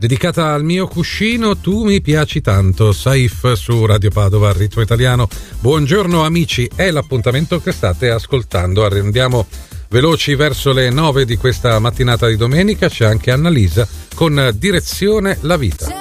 dedicata al mio cuscino, tu mi piaci tanto, Saif su Radio Padova, al ritmo italiano. Buongiorno amici, è l'appuntamento che state ascoltando. Andiamo veloci verso le 9 di questa mattinata di domenica. C'è anche Annalisa con Direzione la vita.